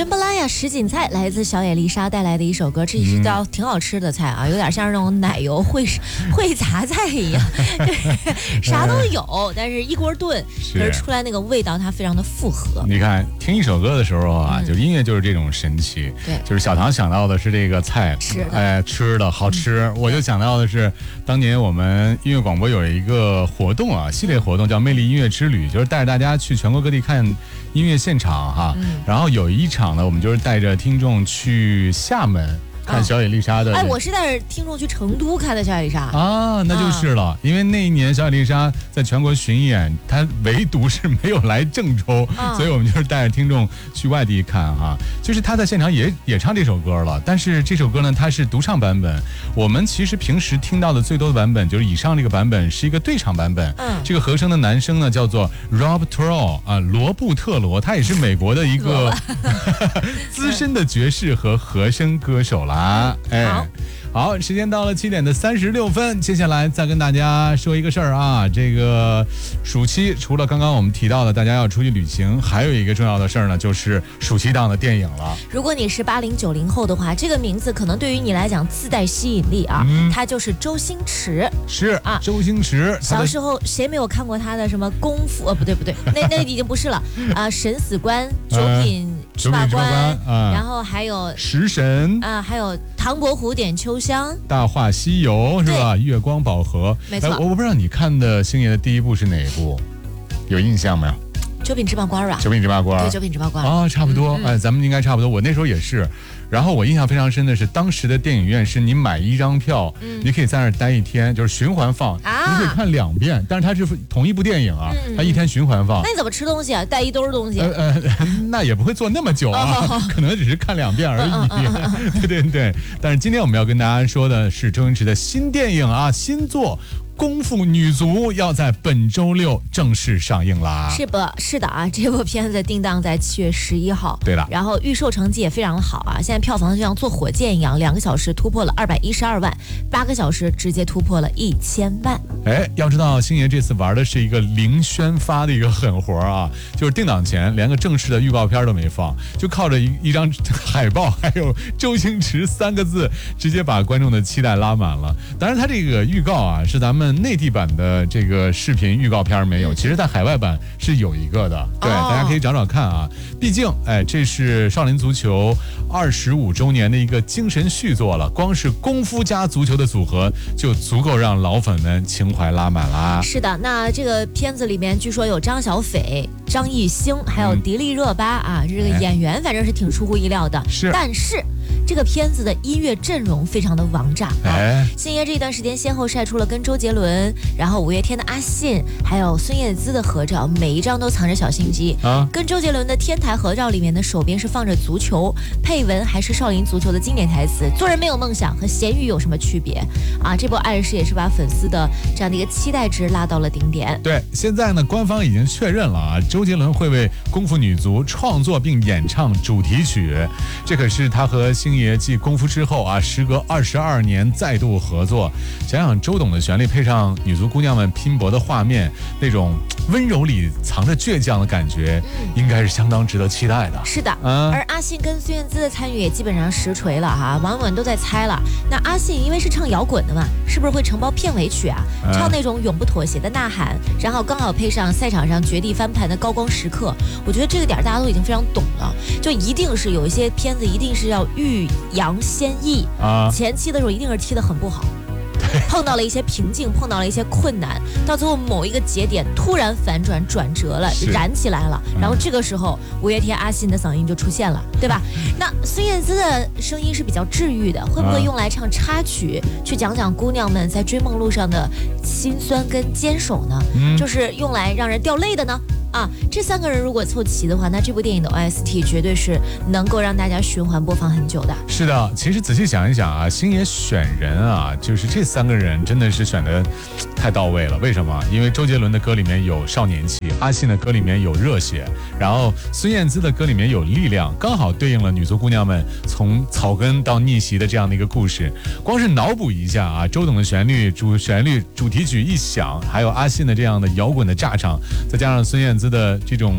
珍巴拉呀什锦菜来自小野丽莎带来的一首歌，这是道挺好吃的菜啊，有点像是那种奶油烩杂菜一样，啥都有，但是一锅炖，可是出来那个味道它非常的复合。 你看听一首歌的时候啊，就音乐就是这种神奇。 对， 就是小唐想到的是这个菜，吃的好吃，我就想到的是当年我们音乐广播有一个活动啊，系列活动叫魅力音乐之旅，就是带着大家去全国各地看音乐现场哈。然后有一场呢，我们就是带着听众去厦门看小野丽莎的。 我是带着听众去成都看的小野丽莎啊，那就是了。因为那一年小野丽莎在全国巡演，她唯独是没有来郑州，所以我们就是带着听众去外地看啊。就是她在现场也唱这首歌了，但是这首歌呢，它是独唱版本。我们其实平时听到的最多的版本，就是以上这个版本是一个对唱版本。这个和声的男生呢叫做 Rob Trell 啊，罗布特罗，他也是美国的一个资深的爵士和和声歌手了。好，时间到了7点36分，接下来再跟大家说一个事儿啊。这个暑期除了刚刚我们提到的大家要出去旅行，还有一个重要的事儿呢，就是暑期档的电影了。 如果你是80、90后的话，这个名字可能对于你来讲自带吸引力啊。他就是周星驰。 是啊，周星驰。 小时候谁没有看过他的什么功夫？不对，那已经不是了啊。审死官、九品芝麻官，然后还有食神啊，还有唐伯虎点秋香、 大话西游是吧？月光宝盒， 没错。 我不知道你看的星爷的第一部是哪一部，有印象没有？ 九品芝麻官吧。 九品芝麻官， 对，九品芝麻官啊，差不多。咱们应该差不多。我那时候也是。然后我印象非常深的是，当时的电影院是你买一张票，你可以在那儿待一天，就是循环放，你可以看2遍，但是它是同一部电影啊，它一天循环放。 那你怎么吃东西啊？带一兜东西？ 那也不会做那么久啊，可能只是看2遍而已。对。但是今天我们要跟大家说的是周星驰的新电影啊，新作《功夫女足》要在本周6正式上映啦。 是的啊，这部片子定档在7月11号。 对了， 然后预售成绩也非常的好啊，现在票房就像坐火箭一样，2个小时突破了212万，8个小时直接突破了1000万。 要知道星爷这次玩的是一个零宣发的一个狠活啊，就是定档前连个正式的预告片都没放，就靠着一张海报还有周星驰3个字，直接把观众的期待拉满了。当然他这个预告啊是咱们内地版的这个视频预告片没有，其实在海外版是有一个的，对，大家可以找找看啊。毕竟这是少林足球25周年的一个精神续作了，光是功夫加足球的组合就足够让老粉们情怀拉满啦。 是的，那这个片子里面据说有张小斐、张艺兴，还有迪丽热巴啊，这个演员反正是挺出乎意料的。但是这个片子的音乐阵容非常的王炸啊！星爷这一段时间先后晒出了跟周杰伦，然后五月天的阿信，还有孙燕姿的合照，每一张都藏着小心机啊。跟周杰伦的天台合照里面的手边是放着足球，配文还是少林足球的经典台词：做人没有梦想和咸鱼有什么区别啊？这波暗示也是把粉丝的这样的一个期待值拉到了顶点。 对，现在呢，官方已经确认了啊，周杰伦会为功夫女足创作并演唱主题曲，这可是他和星爷继功夫之后啊，时隔22年再度合作。想想周董的旋律配上女足姑娘们拼搏的画面，那种温柔里藏着倔强的感觉，应该是相当值得期待的。 是的，而阿信跟孙燕姿的参与也基本上实锤了哈，网友们都在猜了。那阿信因为是唱摇滚的嘛，是不是会承包片尾曲啊？唱那种永不妥协的呐喊，然后刚好配上赛场上绝地翻盘的高光时刻。我觉得这个点大家都已经非常懂了，就一定是有一些片子一定是要欲扬先抑啊，前期的时候一定是踢得很不好。碰到了一些瓶颈，碰到了一些困难，到最后某一个节点突然反转转折了，燃起来了，然后这个时候五月天阿信的嗓音就出现了，对吧？那孙燕姿的声音是比较治愈的，会不会用来唱插曲，去讲讲姑娘们在追梦路上的辛酸跟坚守呢？就是用来让人掉泪的呢？啊，这3个人如果凑齐的话，那这部电影的 OST 绝对是能够让大家循环播放很久的。 是的，其实仔细想一想啊，星爷选人啊，就是这3个人真的是选的太到位了。为什么？因为周杰伦的歌里面有少年气，阿信的歌里面有热血，然后孙燕姿的歌里面有力量，刚好对应了女足姑娘们从草根到逆袭的这样的一个故事。光是脑补一下啊，周董的旋律主题曲一响，还有阿信的这样的摇滚的炸场，再加上孙燕姿的这种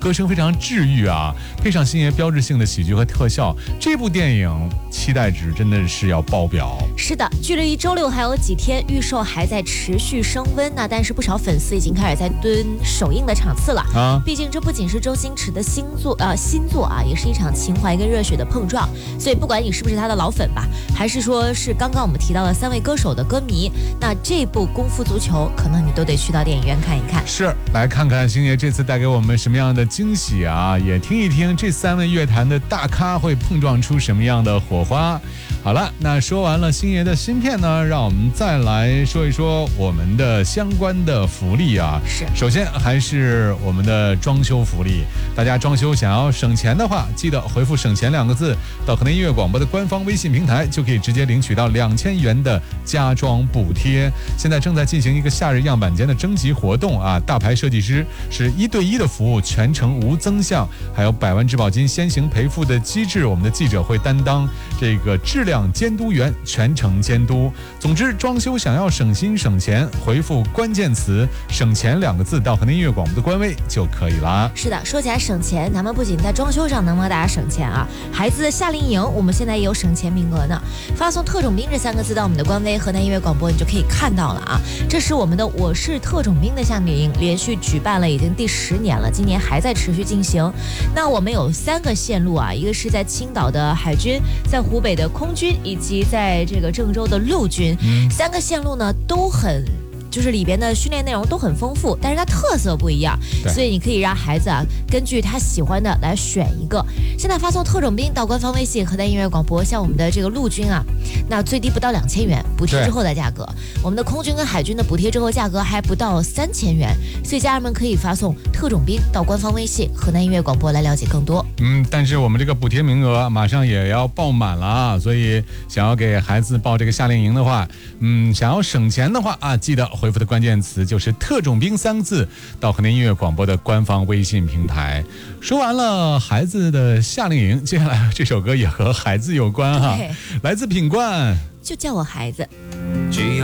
歌声非常治愈啊，配上星爷标志性的喜剧和特效，这部电影期待值真的是要爆表。 是的，距离周六还有几天，预售还在持续升温呢，但是不少粉丝已经开始在蹲首映的场次了啊。毕竟这不仅是周星驰的新作啊，也是一场情怀跟热血的碰撞。所以不管你是不是他的老粉吧，还是说是刚刚我们提到的3位歌手的歌迷，那这部《功夫足球》可能你都得去到电影院看一看。 是，来看看星爷这次带给我们什么样的惊喜啊，也听一听这3位乐坛的大咖会碰撞出什么样的火花。好了，那说完了星爷的新片呢，让我们再来说一说我们的相关的福利啊。 是， 首先还是我们的装修福利，大家装修想要省钱的话，记得回复省钱2个字到河南音乐广播的官方微信平台，就可以直接领取到2000元的家装补贴。现在正在进行一个夏日样板间的征集活动啊，大牌设计师是1对1的服务，全程无增项，还有100万质保金先行赔付的机制，我们的记者会担当这个质量监督员，全程监督。总之，装修想要省心省钱，回复关键词省钱2个字到河南音乐广播的官微就可以啦。 是的，说起来省钱，咱们不仅在装修上能帮大家省钱啊，孩子的夏令营我们现在也有省钱名额呢。发送特种兵这3个字到我们的官微河南音乐广播，你就可以看到了啊。这是我们的我是特种兵的夏令营，连续举办了已经第10年了，今年还在持续进行。那我们有3个线路啊，一个是在青岛的海军，在湖北的空军，以及在这个郑州的陆军。3个线路呢都很就是里边的训练内容都很丰富，但是它特色不一样，所以你可以让孩子啊根据他喜欢的来选一个。现在发送特种兵到官方微信河南音乐广播，像我们的这个陆军啊，那最低不到2000元，补贴之后的价格。我们的空军跟海军的补贴之后价格还不到3000元，所以家人们可以发送特种兵到官方微信河南音乐广播来了解更多。 但是我们这个补贴名额马上也要爆满了啊，所以想要给孩子报这个夏令营的话，想要省钱的话啊，记得回复的关键词就是特种兵3个字到河南音乐广播的官方微信平台。说完了孩子的夏令营，接下来这首歌也和孩子有关哈，来自品冠， 就叫我孩子。 只要